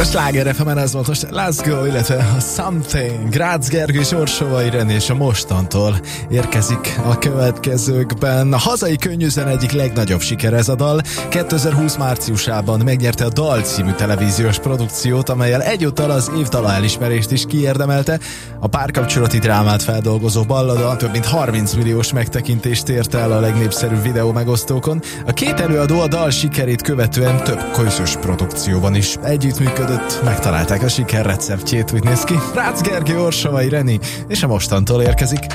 A Sláger FM-en ez volt most Let's Go, illetve a Something. Grácz Gergő és Orsova Irene, és a mostantól érkezik a következőkben. A hazai könnyűzen egyik legnagyobb siker ez a dal. 2020 márciusában megnyerte a Dal című televíziós produkciót, amellyel egyúttal az évdala elismerést is kiérdemelte. A párkapcsolati drámát feldolgozó ballada több mint 30 milliós megtekintést ért el a legnépszerűbb videó megosztókon. A két előadó a dal sikerét követően több közös produkcióban is együttműködött, megtalálták a siker receptjét, úgy néz ki. Grácz Gergő, Orsova Irene, és a mostantól érkezik.